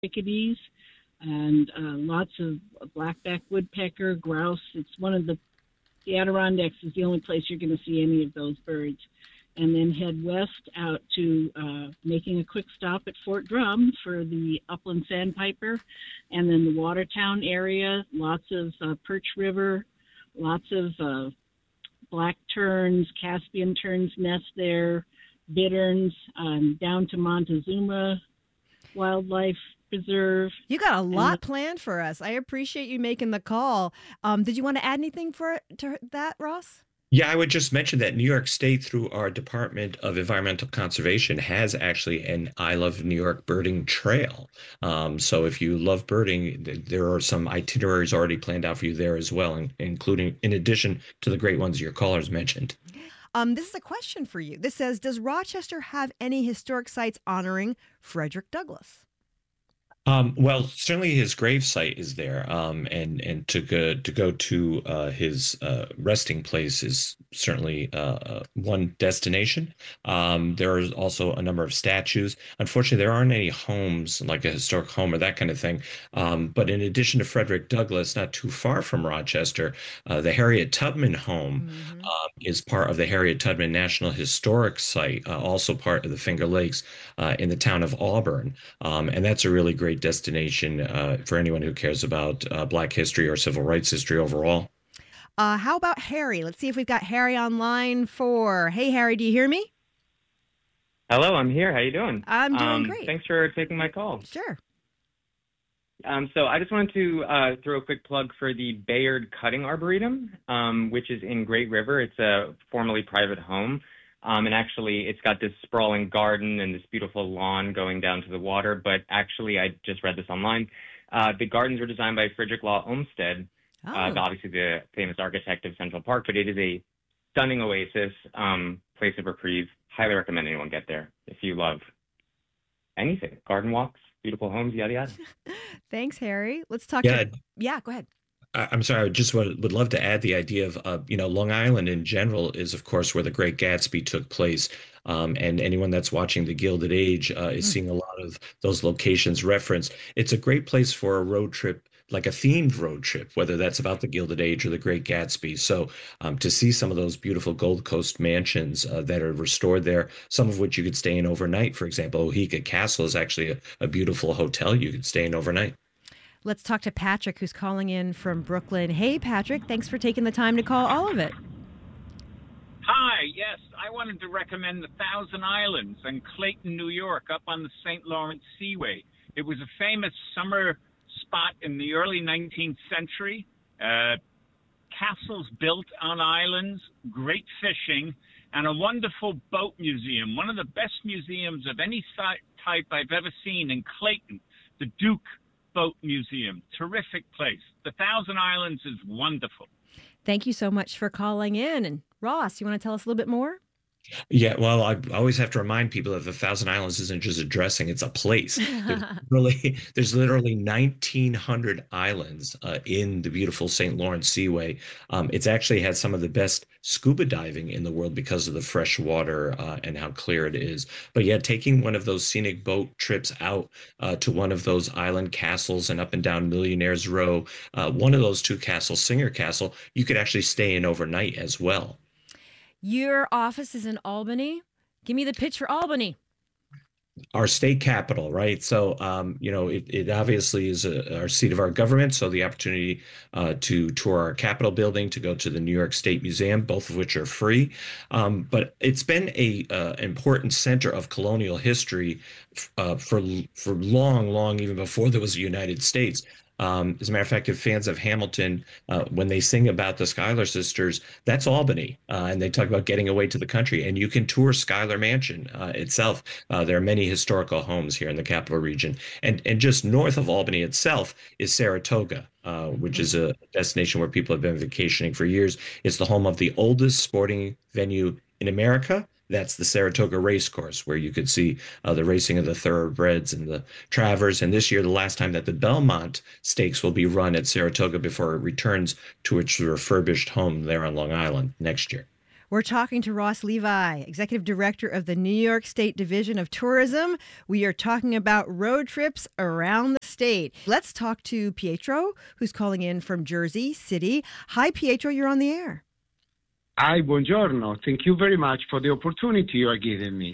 chickadees, and lots of blackback woodpecker, grouse. It's one of the Adirondacks is the only place you're going to see any of those birds. And then head west out to making a quick stop at Fort Drum for the upland sandpiper, and then the Watertown area, lots of perch river, lots of black terns, Caspian terns nest there, bitterns, down to Montezuma Wildlife Preserve. You got a lot planned for us. I appreciate you making the call. Did you want to add anything to that, Ross? Yeah, I would just mention that New York State, through our Department of Environmental Conservation, has actually an I Love New York birding trail. So if you love birding, there are some itineraries already planned out for you there as well, including in addition to the great ones your callers mentioned. This is a question for you. This says, does Rochester have any historic sites honoring Frederick Douglass? Well, certainly his grave site is there, and to go to his resting place is certainly one destination. There is also a number of statues. Unfortunately, there aren't any homes, like a historic home or that kind of thing. But in addition to Frederick Douglass, not too far from Rochester, the Harriet Tubman home is part of the Harriet Tubman National Historic Site, also part of the Finger Lakes in the town of Auburn, and that's a really great destination for anyone who cares about Black history or civil rights history overall. How about Harry? Let's see if we've got Harry online Hey, Harry, do you hear me? Hello, I'm here. How you doing? I'm doing great. Thanks for taking my call. Sure. So I just wanted to throw a quick plug for the Bayard Cutting Arboretum, which is in Great River. It's a formerly private home. And actually, it's got this sprawling garden and this beautiful lawn going down to the water. But actually, I just read this online. The gardens were designed by Frederick Law Olmsted, obviously the famous architect of Central Park. But it is a stunning oasis, place of reprieve. Highly recommend anyone get there if you love anything. Garden walks, beautiful homes, yada, yada. Thanks, Harry. Let's talk. Yeah, go ahead. I'm sorry. I just would love to add the idea of, Long Island in general is, of course, where the Great Gatsby took place. And anyone that's watching The Gilded Age is seeing a lot of those locations referenced. It's a great place for a road trip, like a themed road trip, whether that's about The Gilded Age or The Great Gatsby. So to see some of those beautiful Gold Coast mansions that are restored there, some of which you could stay in overnight. For example, Oheka Castle is actually a beautiful hotel you could stay in overnight. Let's talk to Patrick, who's calling in from Brooklyn. Hey, Patrick, thanks for taking the time to call all of it. Hi, yes, I wanted to recommend the Thousand Islands in Clayton, New York, up on the St. Lawrence Seaway. It was a famous summer spot in the early 19th century. Castles built on islands, great fishing, and a wonderful boat museum, one of the best museums of any type I've ever seen in Clayton, the Duke Boat Museum. Terrific place. The Thousand Islands is wonderful. Thank you so much for calling in. And Ross, you want to tell us a little bit more? Yeah, well, I always have to remind people that the Thousand Islands isn't just a dressing, it's a place. There's literally 1,900 islands in the beautiful St. Lawrence Seaway. It's actually had some of the best scuba diving in the world because of the fresh water and how clear it is. But yeah, taking one of those scenic boat trips out to one of those island castles and up and down Millionaire's Row, one of those two castles, Singer Castle, you could actually stay in overnight as well. Your office is in Albany. Give me the pitch for Albany. Our state capital, right? So, it obviously is our seat of our government. So the opportunity to tour our Capitol building, to go to the New York State Museum, both of which are free. But it's been a important center of colonial history for long, even before there was a United States. As a matter of fact, if fans of Hamilton, when they sing about the Schuyler sisters, that's Albany. And they talk about getting away to the country. And you can tour Schuyler Mansion itself. There are many historical homes here in the capital region. And just north of Albany itself is Saratoga, which is a destination where people have been vacationing for years. It's the home of the oldest sporting venue in America. That's the Saratoga Racecourse, where you could see the racing of the thoroughbreds and the Travers. And this year, the last time that the Belmont Stakes will be run at Saratoga before it returns to its refurbished home there on Long Island next year. We're talking to Ross Levi, Executive Director of the New York State Division of Tourism. We are talking about road trips around the state. Let's talk to Pietro, who's calling in from Jersey City. Hi, Pietro, you're on the air. Hi, buongiorno. Thank you very much for the opportunity you are giving me.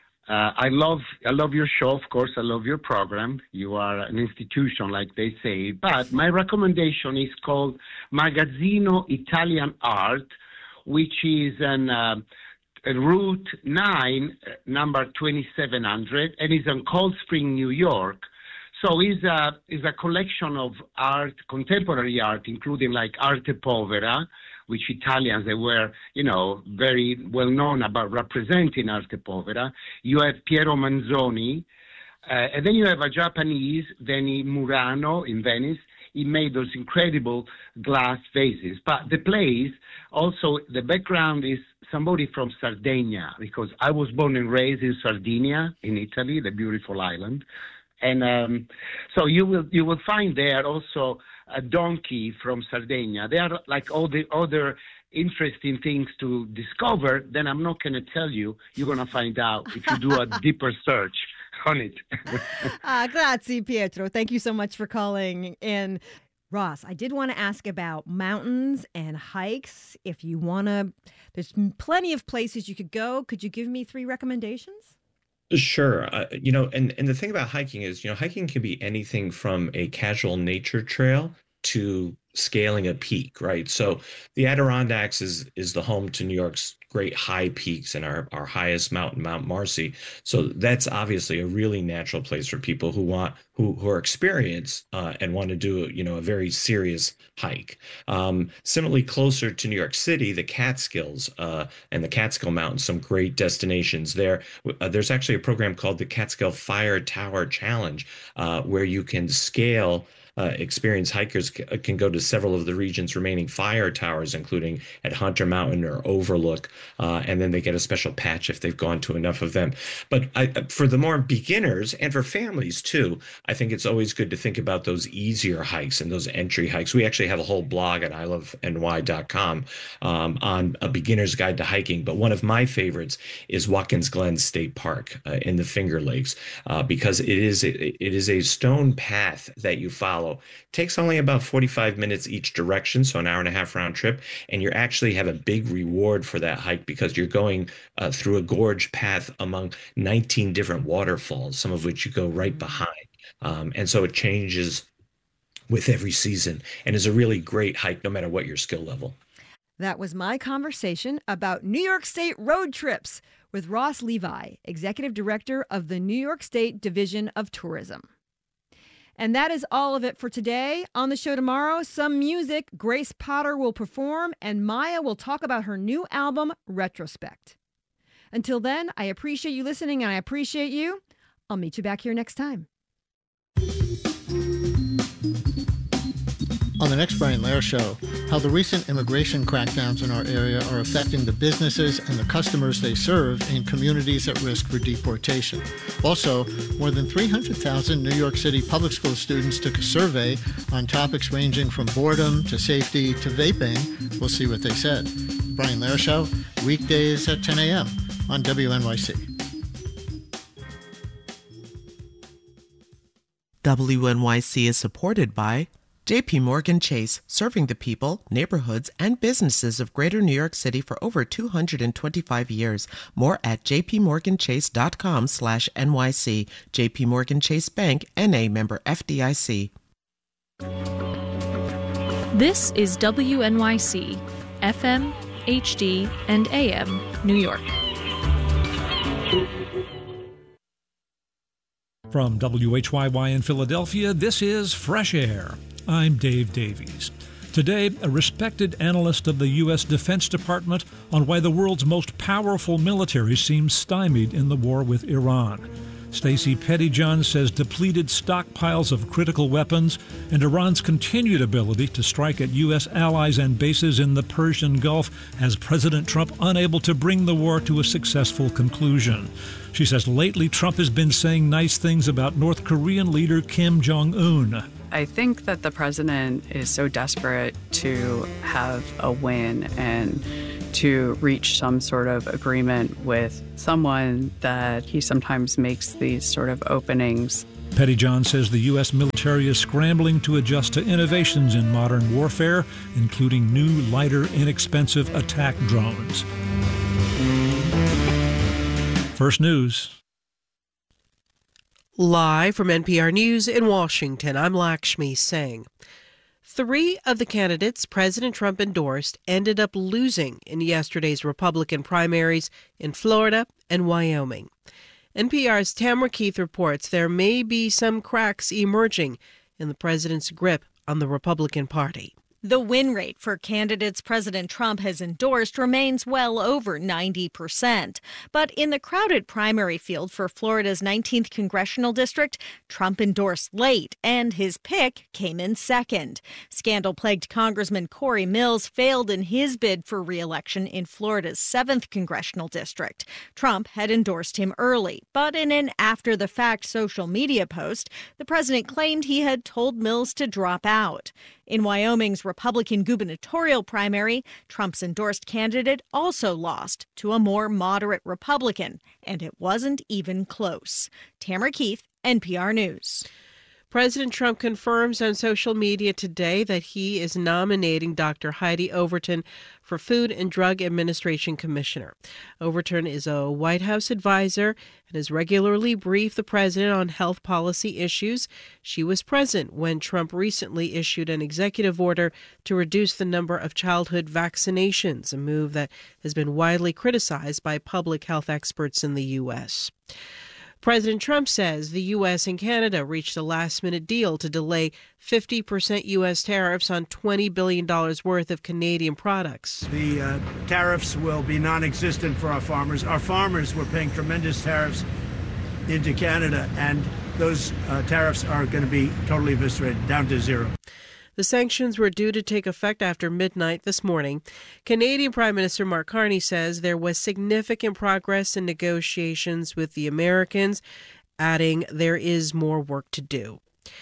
I love your show, of course. I love your program. You are an institution, like they say. But my recommendation is called Magazzino Italian Art, which is an Route 9, number 2700, and is in Cold Spring, New York. So it's a collection of art, contemporary art, including like Arte Povera, which Italians, they were, very well known about representing Arte Povera. You have Piero Manzoni, and then you have a Japanese, Denny Murano in Venice. He made those incredible glass vases. But the place, also, the background is somebody from Sardinia, because I was born and raised in Sardinia, in Italy, the beautiful island. And so you will find there also a donkey from Sardinia. There are like all the other interesting things to discover. Then I'm not going to tell you. You're going to find out if you do a deeper search on it. Grazie, Pietro. Thank you so much for calling in. Ross, I did want to ask about mountains and hikes. If you want to, there's plenty of places you could go. Could you give me 3 recommendations? Sure. And the thing about hiking is, hiking can be anything from a casual nature trail to scaling a peak, right? So the Adirondacks is the home to New York's great high peaks and our highest mountain, Mount Marcy. So that's obviously a really natural place for people who are experienced and want to do a very serious hike. Similarly, closer to New York City, the Catskills and the Catskill Mountains, some great destinations there. There's actually a program called the Catskill Fire Tower Challenge where you can scale. Experienced hikers can go to several of the region's remaining fire towers, including at Hunter Mountain or Overlook, and then they get a special patch if they've gone to enough of them. But for the more beginners and for families too, I think it's always good to think about those easier hikes and those entry hikes. We actually have a whole blog at iloveny.com on a beginner's guide to hiking. But one of my favorites is Watkins Glen State Park in the Finger Lakes because it is a stone path that you follow. Takes only about 45 minutes each direction, so an hour and a half round trip, and you actually have a big reward for that hike because you're going through a gorge path among 19 different waterfalls, some of which you go right behind. And so it changes with every season and is a really great hike no matter what your skill level. That was my conversation about New York State road trips with Ross Levi, Executive Director of the New York State Division of Tourism. And that is all of it for today. On the show tomorrow, some music. Grace Potter will perform, and Maya will talk about her new album, Retrospect. Until then, I appreciate you listening, and I appreciate you. I'll meet you back here next time. On the next Brian Lehrer Show, how the recent immigration crackdowns in our area are affecting the businesses and the customers they serve in communities at risk for deportation. Also, more than 300,000 New York City public school students took a survey on topics ranging from boredom to safety to vaping. We'll see what they said. Brian Lehrer Show, weekdays at 10 a.m. on WNYC. WNYC is supported by J.P. Morgan Chase, serving the people, neighborhoods, and businesses of Greater New York City for over 225 years. More at jpmorganchase.com/NYC. J.P. Morgan Chase Bank, N.A. member FDIC. This is WNYC, FM, HD, and AM, New York. From WHYY in Philadelphia, this is Fresh Air. I'm Dave Davies. Today, a respected analyst of the U.S. Defense Department on why the world's most powerful military seems stymied in the war with Iran. Stacey Pettyjohn says depleted stockpiles of critical weapons and Iran's continued ability to strike at U.S. allies and bases in the Persian Gulf has President Trump unable to bring the war to a successful conclusion. She says lately Trump has been saying nice things about North Korean leader Kim Jong-un. I think that the president is so desperate to have a win and to reach some sort of agreement with someone, that he sometimes makes these sort of openings. Pettyjohn says the U.S. military is scrambling to adjust to innovations in modern warfare, including new, lighter, inexpensive attack drones. First News. Live from NPR News in Washington, I'm Lakshmi Singh. 3 of the candidates President Trump endorsed ended up losing in yesterday's Republican primaries in Florida and Wyoming. NPR's Tamara Keith reports there may be some cracks emerging in the president's grip on the Republican Party. The win rate for candidates President Trump has endorsed remains well over 90%. But in the crowded primary field for Florida's 19th congressional district, Trump endorsed late, and his pick came in second. Scandal-plagued Congressman Corey Mills failed in his bid for re-election in Florida's 7th congressional district. Trump had endorsed him early, but in an after-the-fact social media post, the president claimed he had told Mills to drop out. In Wyoming's Republican gubernatorial primary, Trump's endorsed candidate also lost to a more moderate Republican, and it wasn't even close. Tamara Keith, NPR News. President Trump confirms on social media today that he is nominating Dr. Heidi Overton for Food and Drug Administration Commissioner. Overton is a White House advisor and has regularly briefed the president on health policy issues. She was present when Trump recently issued an executive order to reduce the number of childhood vaccinations, a move that has been widely criticized by public health experts in the U.S. President Trump says the U.S. and Canada reached a last-minute deal to delay 50% U.S. tariffs on $20 billion worth of Canadian products. The tariffs will be non-existent for our farmers. Our farmers were paying tremendous tariffs into Canada, and those tariffs are going to be totally eviscerated, down to zero. The sanctions were due to take effect after midnight this morning. Canadian Prime Minister Mark Carney says there was significant progress in negotiations with the Americans, adding there is more work to do.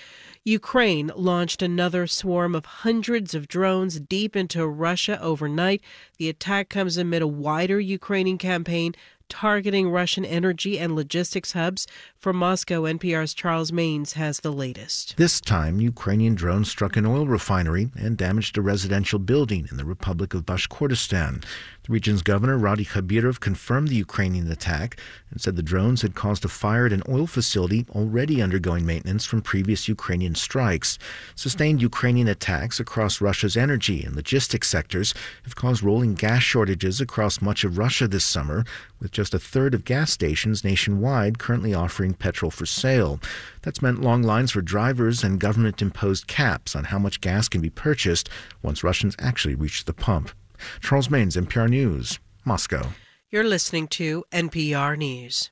Ukraine launched another swarm of hundreds of drones deep into Russia overnight. The attack comes amid a wider Ukrainian campaign targeting Russian energy and logistics hubs. From Moscow, NPR's Charles Maines has the latest. This time, Ukrainian drones struck an oil refinery and damaged a residential building in the Republic of Bashkortostan. The region's governor, Radi Khabirov, confirmed the Ukrainian attack and said the drones had caused a fire at an oil facility already undergoing maintenance from previous Ukrainian strikes. Sustained Ukrainian attacks across Russia's energy and logistics sectors have caused rolling gas shortages across much of Russia this summer, with just a third of gas stations nationwide currently offering petrol for sale. That's meant long lines for drivers and government-imposed caps on how much gas can be purchased once Russians actually reach the pump. Charles Maines, NPR News, Moscow. You're listening to NPR News.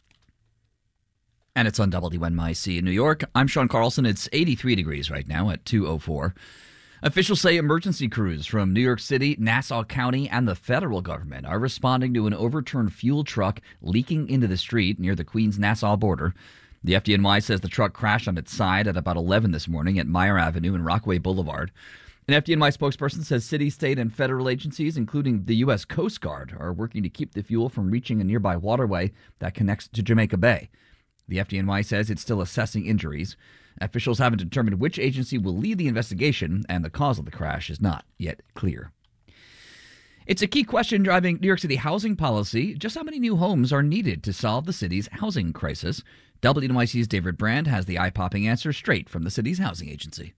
And it's on WNYC in New York. I'm Sean Carlson. It's 83 degrees right now at 2:04. Officials say emergency crews from New York City, Nassau County, and the federal government are responding to an overturned fuel truck leaking into the street near the Queens-Nassau border. The FDNY says the truck crashed on its side at about 11 this morning at Meyer Avenue and Rockaway Boulevard. An FDNY spokesperson says city, state, and federal agencies, including the U.S. Coast Guard, are working to keep the fuel from reaching a nearby waterway that connects to Jamaica Bay. The FDNY says it's still assessing injuries. Officials haven't determined which agency will lead the investigation, and the cause of the crash is not yet clear. It's a key question driving New York City housing policy. Just how many new homes are needed to solve the city's housing crisis? WNYC's David Brand has the eye-popping answer straight from the city's housing agency.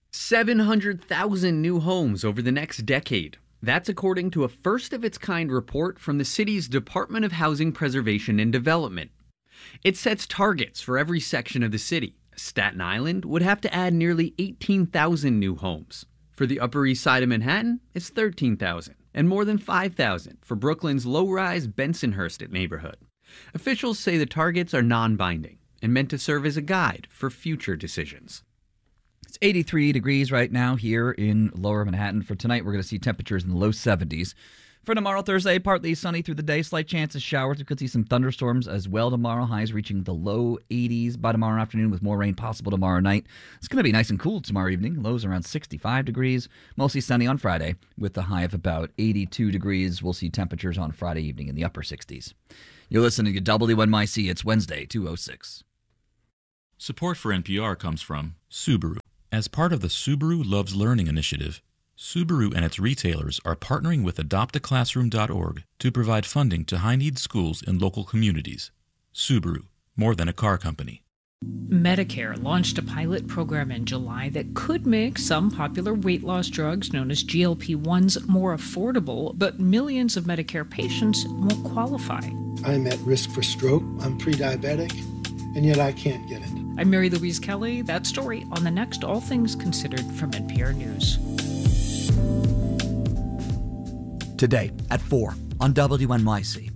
700,000 new homes over the next decade. That's according to a first-of-its-kind report from the city's Department of Housing Preservation and Development. It sets targets for every section of the city. Staten Island would have to add nearly 18,000 new homes. For the Upper East Side of Manhattan, it's 13,000, and more than 5,000 for Brooklyn's low-rise Bensonhurst neighborhood. Officials say the targets are non-binding and meant to serve as a guide for future decisions. It's 83 degrees right now here in Lower Manhattan. For tonight, we're going to see temperatures in the low 70s. For tomorrow, Thursday, partly sunny through the day. Slight chance of showers. We could see some thunderstorms as well tomorrow. Highs reaching the low 80s by tomorrow afternoon with more rain possible tomorrow night. It's going to be nice and cool tomorrow evening. Lows around 65 degrees. Mostly sunny on Friday with the high of about 82 degrees. We'll see temperatures on Friday evening in the upper 60s. You're listening to WNYC. It's Wednesday, 2:06. Support for NPR comes from Subaru. As part of the Subaru Loves Learning initiative, Subaru and its retailers are partnering with adoptaclassroom.org to provide funding to high-need schools in local communities. Subaru, more than a car company. Medicare launched a pilot program in July that could make some popular weight loss drugs known as GLP-1s more affordable, but millions of Medicare patients won't qualify. I'm at risk for stroke, I'm pre-diabetic, and yet I can't get it. I'm Mary Louise Kelly. That story on the next All Things Considered from NPR News. Today at 4 on WNYC.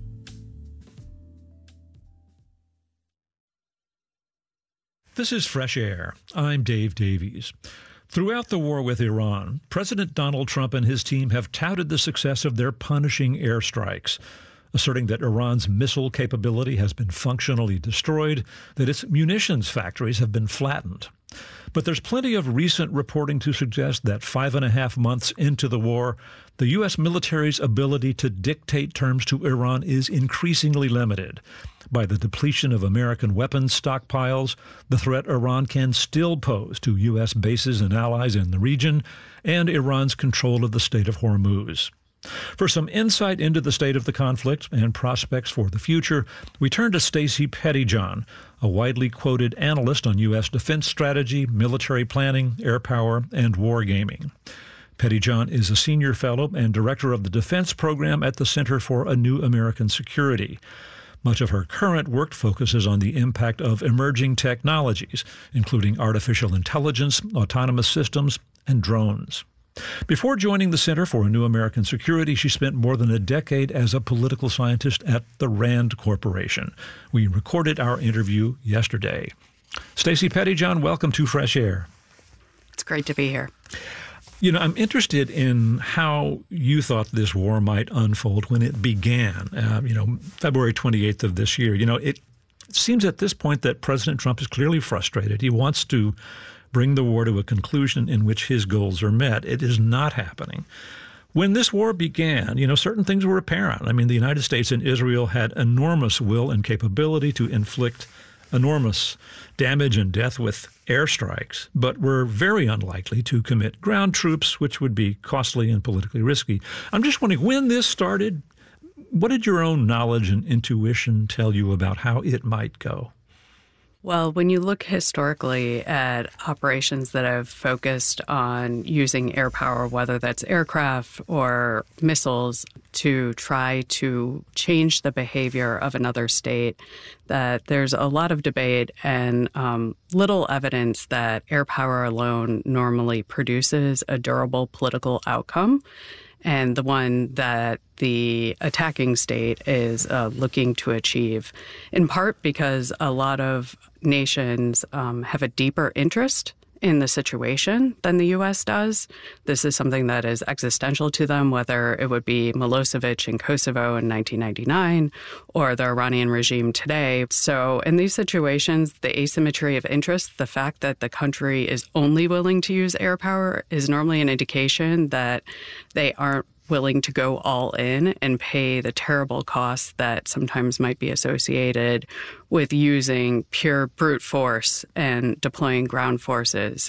This is Fresh Air. I'm Dave Davies. Throughout the war with Iran, President Donald Trump and his team have touted the success of their punishing airstrikes, asserting that Iran's missile capability has been functionally destroyed, that its munitions factories have been flattened. But there's plenty of recent reporting to suggest that 5.5 months into the war, the U.S. military's ability to dictate terms to Iran is increasingly limited. By the depletion of American weapons stockpiles, the threat Iran can still pose to U.S. bases and allies in the region, and Iran's control of the Strait of Hormuz. For some insight into the state of the conflict and prospects for the future, we turn to Stacey Pettyjohn, a widely quoted analyst on U.S. defense strategy, military planning, air power, and wargaming. Pettyjohn is a senior fellow and director of the defense program at the Center for a New American Security. Much of her current work focuses on the impact of emerging technologies, including artificial intelligence, autonomous systems, and drones. Before joining the Center for a New American Security, she spent more than a decade as a political scientist at the RAND Corporation. We recorded our interview yesterday. Stacey Pettyjohn, welcome to Fresh Air. It's great to be here. You know, I'm interested in how you thought this war might unfold when it began, February 28th of this year. It seems at this point that President Trump is clearly frustrated. He wants to bring the war to a conclusion in which his goals are met. It is not happening. When this war began, certain things were apparent. I mean, the United States and Israel had enormous will and capability to inflict enormous damage and death with airstrikes, but were very unlikely to commit ground troops, which would be costly and politically risky. I'm just wondering, when this started, what did your own knowledge and intuition tell you about how it might go? Well, when you look historically at operations that have focused on using air power, whether that's aircraft or missiles, to try to change the behavior of another state, that there's a lot of debate and little evidence that air power alone normally produces a durable political outcome, and the one that the attacking state is looking to achieve, in part because a lot of nations have a deeper interest in the situation than the U.S. does. This is something that is existential to them, whether it would be Milosevic in Kosovo in 1999 or the Iranian regime today. So in these situations, the asymmetry of interest, the fact that the country is only willing to use air power, is normally an indication that they aren't willing to go all in and pay the terrible costs that sometimes might be associated with using pure brute force and deploying ground forces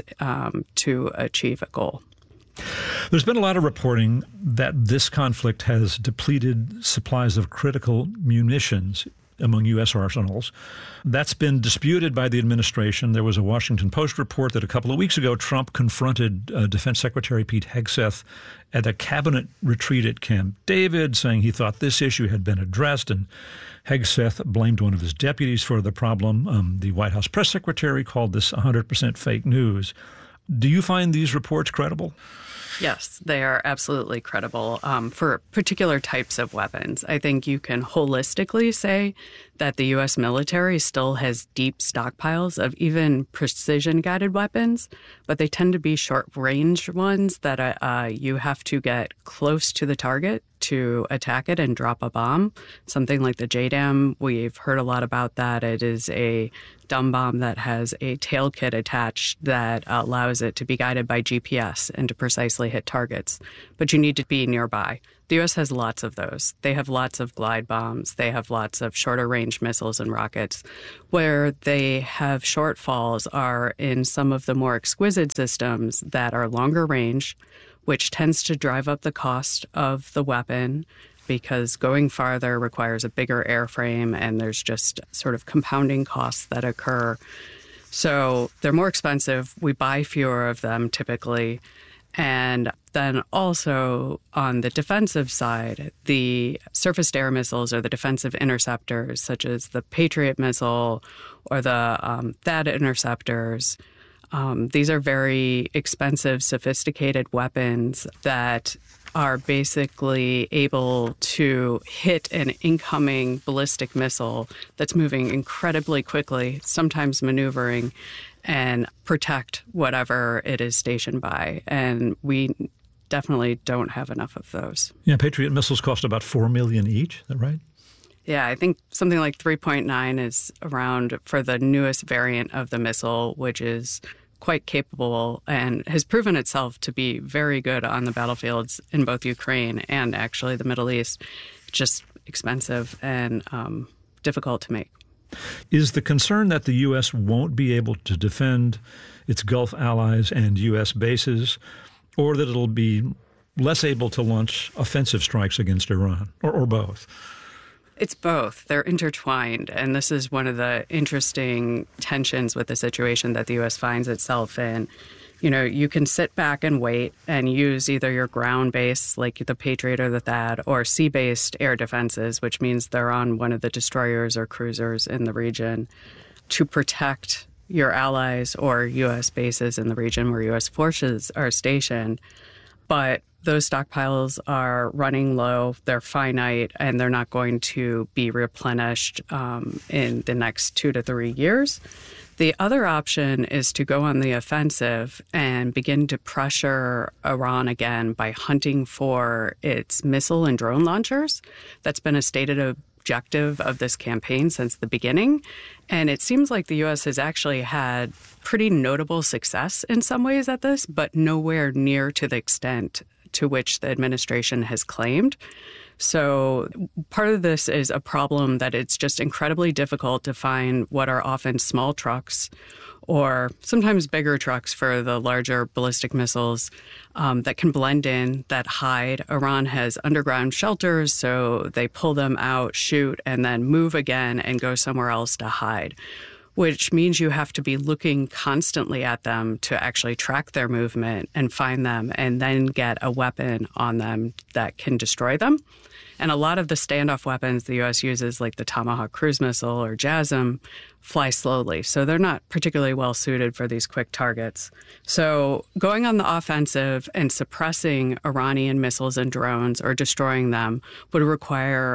to achieve a goal. There's been a lot of reporting that this conflict has depleted supplies of critical munitions among U.S. arsenals. That's been disputed by the administration. There was a Washington Post report that a couple of weeks ago Trump confronted Defense Secretary Pete Hegseth at a cabinet retreat at Camp David, saying he thought this issue had been addressed, and Hegseth blamed one of his deputies for the problem. The White House press secretary called this 100% fake news. Do you find these reports credible? Yes, they are absolutely credible for particular types of weapons. I think you can holistically say that the U.S. military still has deep stockpiles of even precision-guided weapons, but they tend to be short-range ones that you have to get close to the target to attack it and drop a bomb. Something like the JDAM, we've heard a lot about that. It is a dumb bomb that has a tail kit attached that allows it to be guided by GPS and to precisely hit targets. But you need to be nearby. The U.S. has lots of those. They have lots of glide bombs. They have lots of shorter range missiles and rockets. Where they have shortfalls are in some of the more exquisite systems that are longer range, which tends to drive up the cost of the weapon because going farther requires a bigger airframe and there's just sort of compounding costs that occur. So they're more expensive. We buy fewer of them typically. And then also on the defensive side, the surface-to-air missiles or the defensive interceptors, such as the Patriot missile or the THAAD interceptors, these are very expensive, sophisticated weapons that are basically able to hit an incoming ballistic missile that's moving incredibly quickly, sometimes maneuvering, and protect whatever it is stationed by. And we definitely don't have enough of those. Yeah, Patriot missiles cost about $4 million each. Is that right? Yeah, I think something like 3.9 is around for the newest variant of the missile, which is quite capable and has proven itself to be very good on the battlefields in both Ukraine and actually the Middle East. Just expensive and difficult to make. Is the concern that the U.S. won't be able to defend its Gulf allies and U.S. bases, or that it'll be less able to launch offensive strikes against Iran, or both? It's both. They're intertwined. And this is one of the interesting tensions with the situation that the U.S. finds itself in. You know, you can sit back and wait and use either your ground-based, like the Patriot or the THAAD, or sea-based air defenses, which means they're on one of the destroyers or cruisers in the region, to protect your allies or U.S. bases in the region where U.S. forces are stationed. But those stockpiles are running low, they're finite, and they're not going to be replenished in the next 2 to 3 years. The other option is to go on the offensive and begin to pressure Iran again by hunting for its missile and drone launchers. That's been a stated objective of this campaign since the beginning. And it seems like the U.S. has actually had pretty notable success in some ways at this, but nowhere near to the extent to which the administration has claimed. So part of this is a problem that it's just incredibly difficult to find what are often small trucks or sometimes bigger trucks for the larger ballistic missiles that can blend in, that hide. Iran has underground shelters, so they pull them out, shoot, and then move again and go somewhere else to hide, which means you have to be looking constantly at them to actually track their movement and find them and then get a weapon on them that can destroy them. And a lot of the standoff weapons the U.S. uses, like the Tomahawk cruise missile or JASSM, fly slowly. So they're not particularly well suited for these quick targets. So going on the offensive and suppressing Iranian missiles and drones or destroying them would require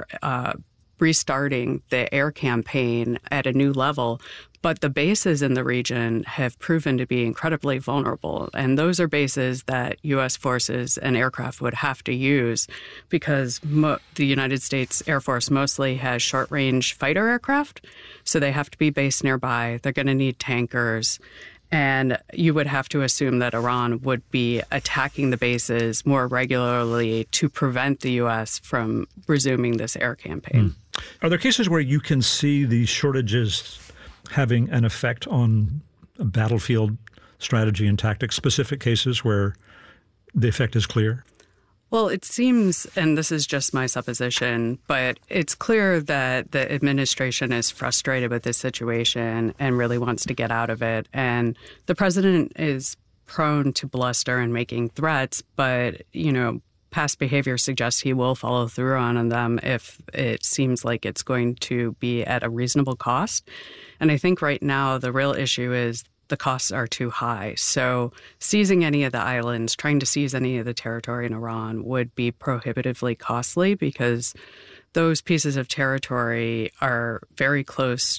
restarting the air campaign at a new level. But the bases in the region have proven to be incredibly vulnerable. And those are bases that U.S. forces and aircraft would have to use because the United States Air Force mostly has short-range fighter aircraft. So they have to be based nearby. They're going to need tankers. And you would have to assume that Iran would be attacking the bases more regularly to prevent the U.S. from resuming this air campaign. Are there cases where you can see these shortages having an effect on a battlefield strategy and tactics, specific cases where the effect is clear? Well, it seems, and this is just my supposition, but it's clear that the administration is frustrated with this situation and really wants to get out of it. And the president is prone to bluster and making threats, but, you know, past behavior suggests he will follow through on them if it seems like it's going to be at a reasonable cost. And I think right now the real issue is the costs are too high. So seizing any of the islands, trying to seize any of the territory in Iran would be prohibitively costly because those pieces of territory are very close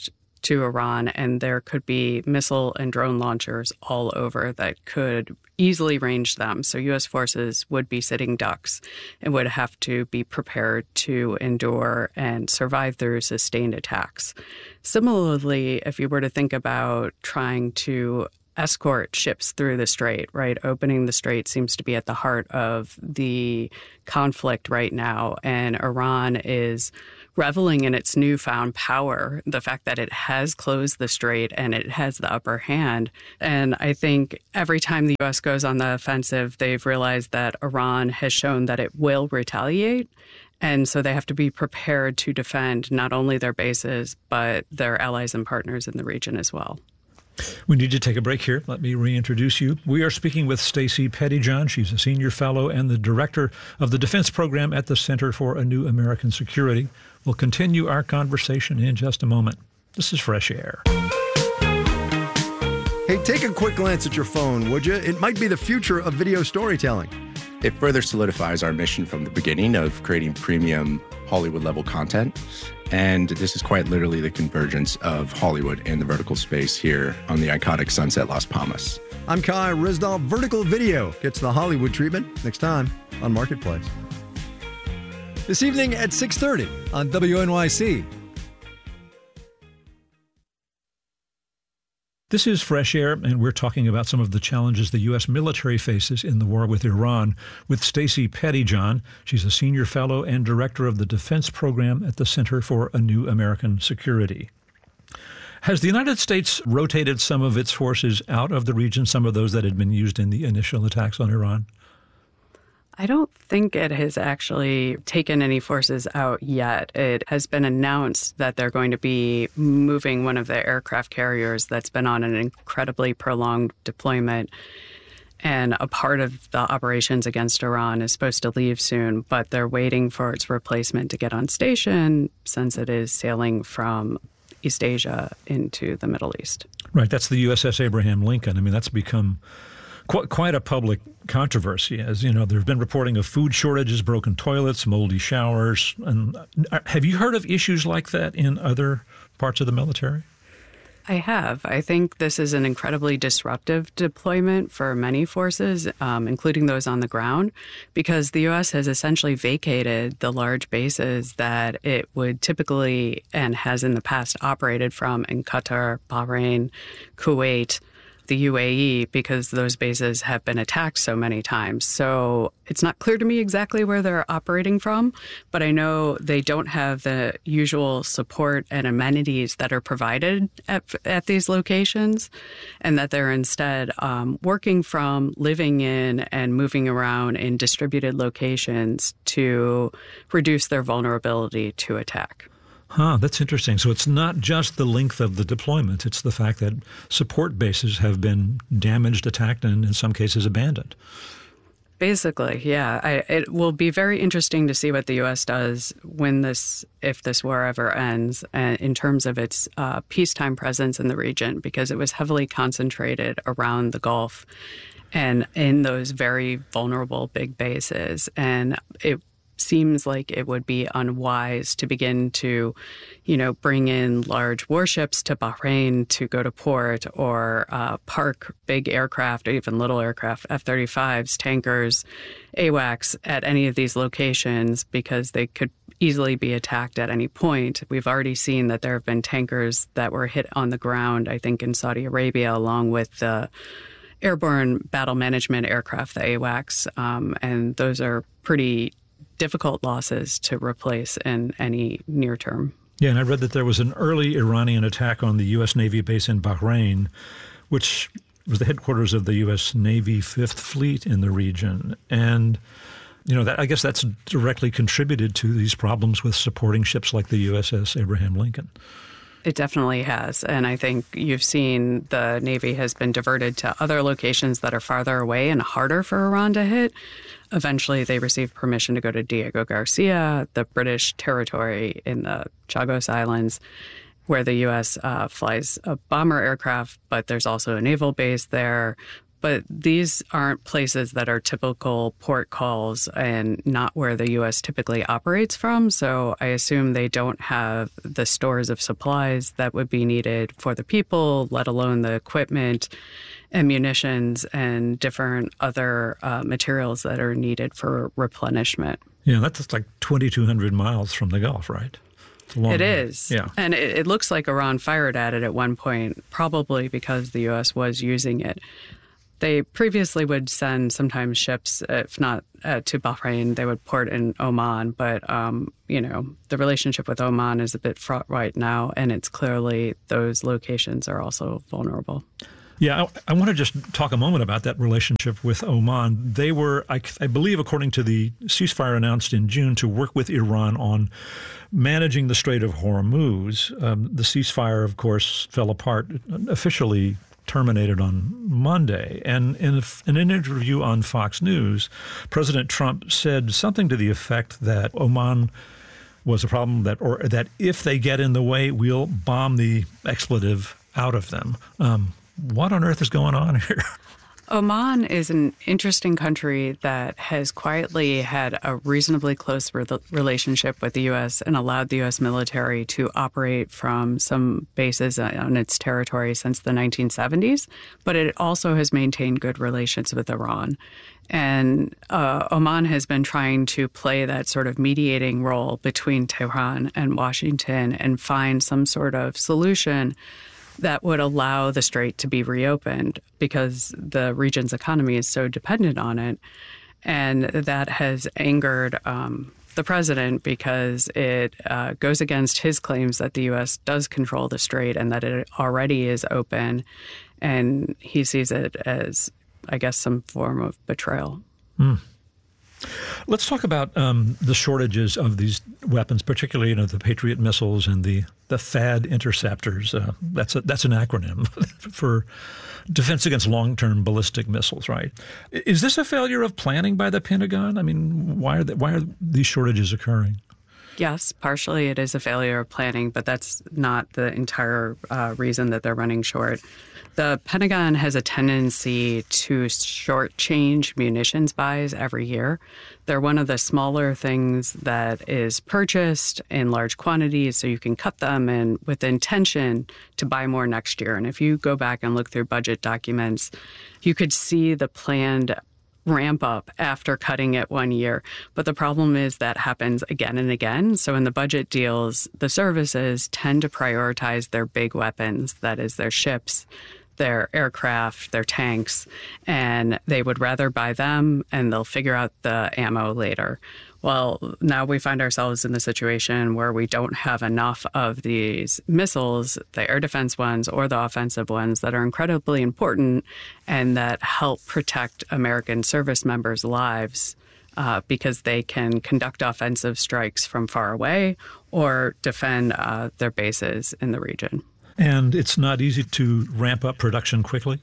to Iran, and there could be missile and drone launchers all over that could easily range them. So U.S. forces would be sitting ducks and would have to be prepared to endure and survive through sustained attacks. Similarly, if you were to think about trying to escort ships through the strait, right? Opening the strait seems to be at the heart of the conflict right now, and Iran is reveling in its newfound power, the fact that it has closed the strait and it has the upper hand. And I think every time the U.S. goes on the offensive, they've realized that Iran has shown that it will retaliate. And so they have to be prepared to defend not only their bases, but their allies and partners in the region as well. We need to take a break here. Let me reintroduce you. We are speaking with Stacey Pettyjohn. She's a senior fellow and the director of the defense program at the Center for a New American Security. We'll continue our conversation in just a moment. This is Fresh Air. Hey, take a quick glance at your phone, would you? It might be the future of video storytelling. It further solidifies our mission from the beginning of creating premium Hollywood-level content. And this is quite literally the convergence of Hollywood and the vertical space here on the iconic Sunset Las Palmas. I'm Kai Ryssdal. Vertical video gets the Hollywood treatment next time on Marketplace. This evening at 6:30 on WNYC. This is Fresh Air, and we're talking about some of the challenges the U.S. military faces in the war with Iran with Stacey Pettyjohn. She's a senior fellow and director of the defense program at the Center for a New American Security. Has the United States rotated some of its forces out of the region, some of those that had been used in the initial attacks on Iran? I don't think it has actually taken any forces out yet. It has been announced that they're going to be moving one of the aircraft carriers that's been on an incredibly prolonged deployment. And a part of the operations against Iran is supposed to leave soon, but they're waiting for its replacement to get on station since it is sailing from East Asia into the Middle East. Right. That's the USS Abraham Lincoln. I mean, that's become quite a public controversy. As you know, there have been reporting of food shortages, broken toilets, moldy showers. And have you heard of issues like that in other parts of the military? I have. I think this is an incredibly disruptive deployment for many forces, including those on the ground, because the U.S. has essentially vacated the large bases that it would typically and has in the past operated from in Qatar, Bahrain, Kuwait, the UAE, because those bases have been attacked so many times. So it's not clear to me exactly where they're operating from, but I know they don't have the usual support and amenities that are provided at these locations, and that they're instead working from, living in, and moving around in distributed locations to reduce their vulnerability to attack. That's interesting. So it's not just the length of the deployment. It's the fact that support bases have been damaged, attacked, and in some cases abandoned. Basically, yeah. It will be very interesting to see what the U.S. does if this war ever ends, in terms of its peacetime presence in the region, because it was heavily concentrated around the Gulf and in those very vulnerable big bases. And it seems like it would be unwise to begin to, bring in large warships to Bahrain to go to port, or park big aircraft or even little aircraft, F-35s, tankers, AWACS at any of these locations, because they could easily be attacked at any point. We've already seen that there have been tankers that were hit on the ground, I think in Saudi Arabia, along with the airborne battle management aircraft, the AWACS, and those are pretty difficult losses to replace in any near term. Yeah, and I read that there was an early Iranian attack on the U.S. Navy base in Bahrain, which was the headquarters of the U.S. Navy Fifth Fleet in the region. And, I guess that's directly contributed to these problems with supporting ships like the USS Abraham Lincoln. It definitely has. And I think you've seen the Navy has been diverted to other locations that are farther away and harder for Iran to hit. Eventually, they received permission to go to Diego Garcia, the British territory in the Chagos Islands, where the U.S. flies a bomber aircraft, but there's also a naval base there. But these aren't places that are typical port calls and not where the U.S. typically operates from. So I assume they don't have the stores of supplies that would be needed for the people, let alone the equipment and munitions and different other materials that are needed for replenishment. Yeah, that's like 2,200 miles from the Gulf, right? It is. Yeah. And it looks like Iran fired at it at one point, probably because the U.S. was using it. They previously would send sometimes ships, if not to Bahrain, they would port in Oman. But, the relationship with Oman is a bit fraught right now, and it's clearly those locations are also vulnerable. Yeah, I want to just talk a moment about that relationship with Oman. They were, I believe, according to the ceasefire announced in June, to work with Iran on managing the Strait of Hormuz. The ceasefire, of course, fell apart, officially terminated on Monday. And in an interview on Fox News, President Trump said something to the effect that Oman was a problem, that if they get in the way, we'll bomb the expletive out of them. What on earth is going on here? Oman is an interesting country that has quietly had a reasonably close relationship with the U.S. and allowed the U.S. military to operate from some bases on its territory since the 1970s. But it also has maintained good relations with Iran. And Oman has been trying to play that sort of mediating role between Tehran and Washington and find some sort of solution that would allow the strait to be reopened because the region's economy is so dependent on it. And that has angered the president because it goes against his claims that the U.S. does control the strait and that it already is open. And he sees it as, I guess, some form of betrayal. Let's talk about the shortages of these weapons, particularly the Patriot missiles and the THAAD interceptors. That's an acronym for Defense Against Long-Term Ballistic Missiles, right? Is this a failure of planning by the Pentagon? I mean, why are these shortages occurring? Yes, partially it is a failure of planning, but that's not the entire reason that they're running short. The Pentagon has a tendency to shortchange munitions buys every year. They're one of the smaller things that is purchased in large quantities, so you can cut them and with the intention to buy more next year. And if you go back and look through budget documents, you could see the planned ramp up after cutting it 1 year. But the problem is that happens again and again. So in the budget deals, the services tend to prioritize their big weapons, that is their ships, their aircraft, their tanks, and they would rather buy them and they'll figure out the ammo later. Well, now we find ourselves in the situation where we don't have enough of these missiles, the air defense ones or the offensive ones that are incredibly important and that help protect American service members' lives because they can conduct offensive strikes from far away or defend their bases in the region. And it's not easy to ramp up production quickly?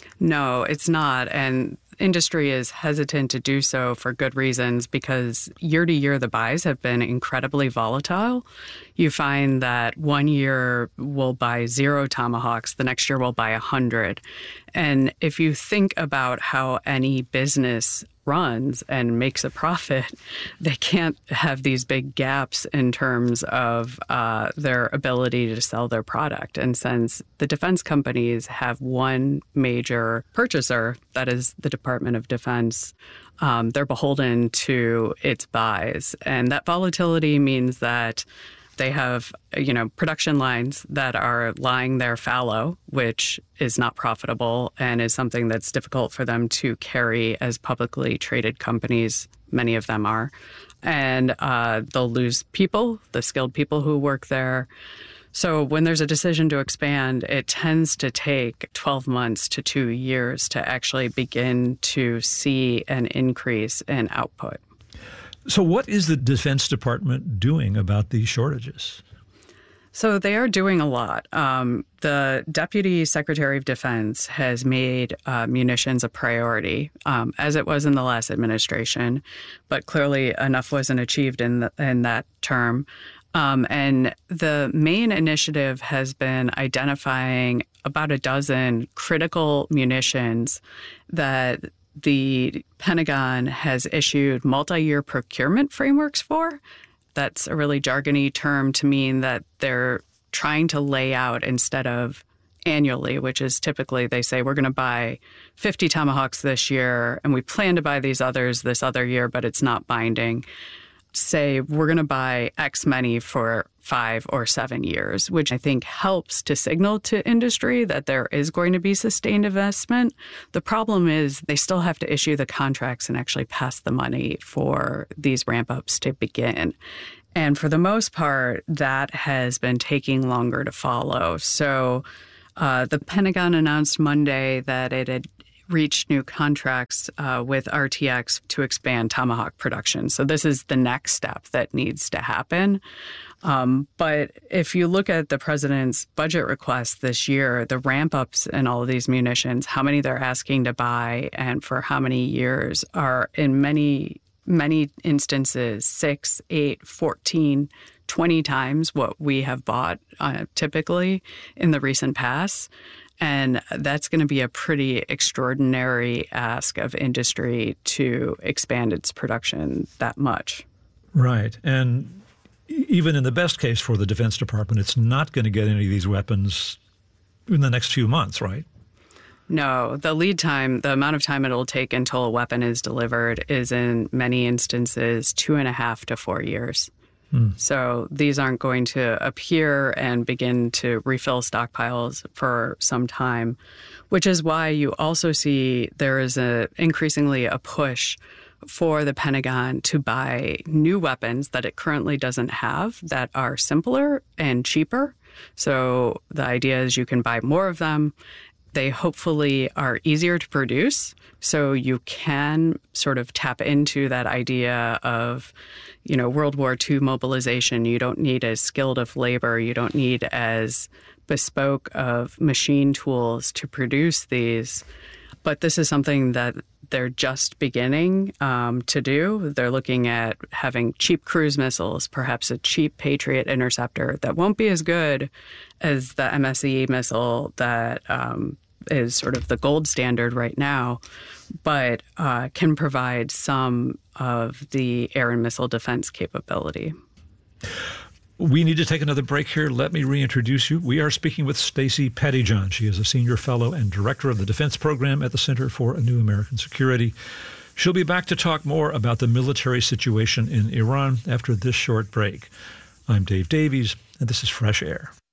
No, it's not. And industry is hesitant to do so for good reasons because year to year the buys have been incredibly volatile. You find that 1 year we'll buy 0 Tomahawks, the next year we'll buy 100. And if you think about how any business runs and makes a profit, they can't have these big gaps in terms of their ability to sell their product. And since the defense companies have one major purchaser, that is the Department of Defense, they're beholden to its buys. And that volatility means that they have, production lines that are lying there fallow, which is not profitable and is something that's difficult for them to carry as publicly traded companies. Many of them are. And they'll lose people, the skilled people who work there. So when there's a decision to expand, it tends to take 12 months to 2 years to actually begin to see an increase in output. So what is the Defense Department doing about these shortages? So they are doing a lot. The Deputy Secretary of Defense has made munitions a priority, as it was in the last administration, but clearly enough wasn't achieved in that term. And the main initiative has been identifying about a dozen critical munitions that the Pentagon has issued multi-year procurement frameworks for. That's a really jargony term to mean that they're trying to lay out instead of annually, which is typically they say we're going to buy 50 Tomahawks this year and we plan to buy these others this other year, but it's not binding. Say we're going to buy X many for 5 or 7 years, which I think helps to signal to industry that there is going to be sustained investment. The problem is they still have to issue the contracts and actually pass the money for these ramp-ups to begin. And for the most part, that has been taking longer to follow. So the Pentagon announced Monday that it had reached new contracts with RTX to expand Tomahawk production. So this is the next step that needs to happen. But if you look at the president's budget request this year, the ramp-ups in all of these munitions, how many they're asking to buy and for how many years are in many instances 6, 8, 14, 20 times what we have bought typically in the recent past. And that's going to be a pretty extraordinary ask of industry to expand its production that much. Right. And even in the best case for the Defense Department, it's not going to get any of these weapons in the next few months, right? No, the lead time, the amount of time it'll take until a weapon is delivered is in many instances 2.5 to 4 years. So these aren't going to appear and begin to refill stockpiles for some time, which is why you also see there is increasingly a push for the Pentagon to buy new weapons that it currently doesn't have that are simpler and cheaper. So the idea is you can buy more of them. They hopefully are easier to produce, so you can sort of tap into that idea of, World War II mobilization. You don't need as skilled of labor. You don't need as bespoke of machine tools to produce these. But this is something that they're just beginning to do. They're looking at having cheap cruise missiles, perhaps a cheap Patriot interceptor that won't be as good as the MSE missile that is sort of the gold standard right now, but can provide some of the air and missile defense capability. We need to take another break here. Let me reintroduce you. We are speaking with Stacey Pettyjohn. She is a senior fellow and director of the defense program at the Center for a New American Security. She'll be back to talk more about the military situation in Iran after this short break. I'm Dave Davies, and this is Fresh Air.